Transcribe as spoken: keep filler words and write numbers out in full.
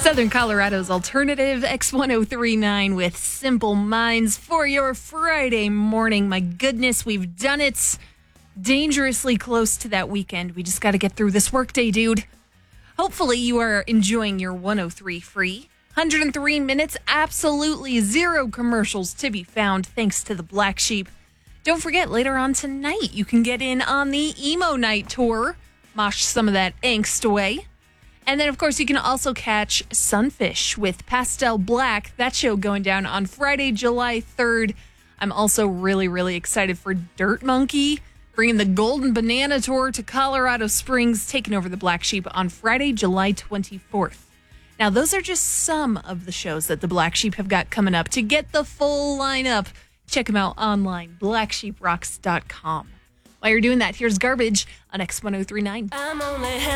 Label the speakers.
Speaker 1: Southern Colorado's alternative, X ten thirty-nine with Simple Minds for your Friday morning. My goodness, we've done it. Dangerously close to that weekend. We just got to get through this workday, dude. Hopefully you are enjoying your one oh three free. one hundred three minutes, absolutely zero commercials to be found thanks to the Black Sheep. Don't forget, later on tonight, you can get in on the Emo Night Tour. Mosh some of that angst away. And then, of course, you can also catch Sunfish with Pastel Black. That show going down on Friday, July third. I'm also really, really excited for Dirt Monkey, bringing the Golden Banana Tour to Colorado Springs, taking over the Black Sheep on Friday, July twenty-fourth. Now, those are just some of the shows that the Black Sheep have got coming up. To get the full lineup, check them out online, black sheep rocks dot com. While you're doing that, here's Garbage on X ten thirty-nine. I'm only